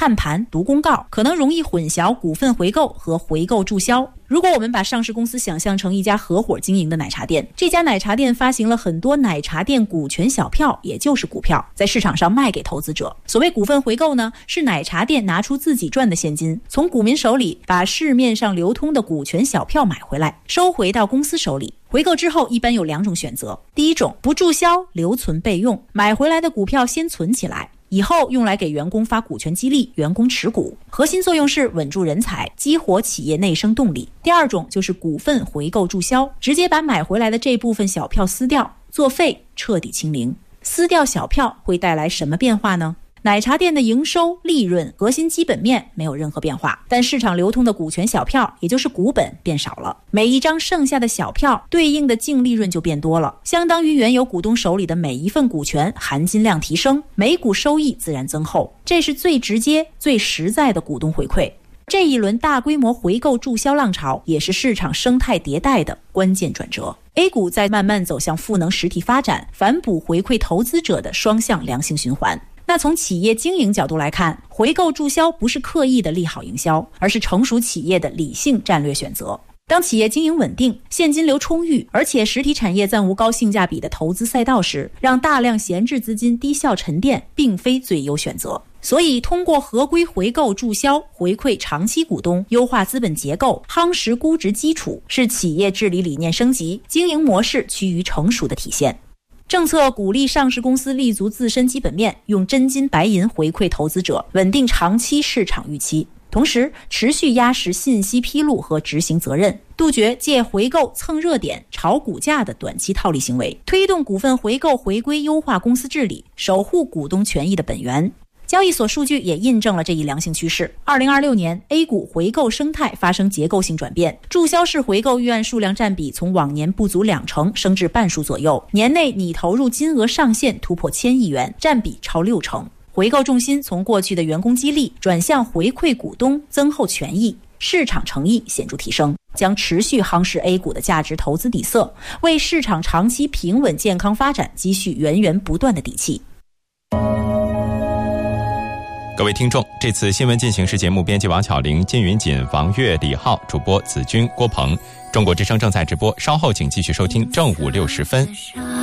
看盘、读公告，可能容易混淆股份回购和回购注销。如果我们把上市公司想象成一家合伙经营的奶茶店，这家奶茶店发行了很多奶茶店股权小票，也就是股票，在市场上卖给投资者。所谓股份回购呢，是奶茶店拿出自己赚的现金，从股民手里把市面上流通的股权小票买回来，收回到公司手里。回购之后一般有2种选择，第一种，不注销，留存备用，买回来的股票先存起来，以后用来给员工发股权激励，员工持股，核心作用是稳住人才，激活企业内生动力。第二种就是股份回购注销，直接把买回来的这部分小票撕掉，作废，彻底清零。撕掉小票会带来什么变化呢？奶茶店的营收、利润、核心基本面没有任何变化，但市场流通的股权小票，也就是股本变少了，每一张剩下的小票对应的净利润就变多了，相当于原有股东手里的每一份股权含金量提升，每股收益自然增厚，这是最直接、最实在的股东回馈。这一轮大规模回购注销浪潮，也是市场生态迭代的关键转折。A 股在慢慢走向赋能实体发展、反哺回馈投资者的双向良性循环。那从企业经营角度来看，回购注销不是刻意的利好营销，而是成熟企业的理性战略选择。当企业经营稳定、现金流充裕，而且实体产业暂无高性价比的投资赛道时，让大量闲置资金低效沉淀并非最优选择。所以通过合规回购注销回馈长期股东，优化资本结构，夯实估值基础，是企业治理理念升级、经营模式趋于成熟的体现。政策鼓励上市公司立足自身基本面，用真金白银回馈投资者，稳定长期市场预期，同时持续压实信息披露和执行责任，杜绝借回购蹭热点、炒股价的短期套利行为，推动股份回购回归优化公司治理，守护股东权益的本源。交易所数据也印证了这一良性趋势。2026年 A 股回购生态发生结构性转变，注销式回购预案数量占比从往年不足20%升至半数左右，年内拟投入金额上限突破1000亿元，占比超60%。回购重心从过去的员工激励转向回馈股东，增厚权益，市场诚意显著提升，将持续夯实 A 股的价值投资底色，为市场长期平稳健康发展积蓄源源不断的底气。 各位听众，这次新闻进行时节目编辑王巧玲、金云锦、王悦、李浩，主播子君、郭鹏。中国之声正在直播，稍后请继续收听正午6时分。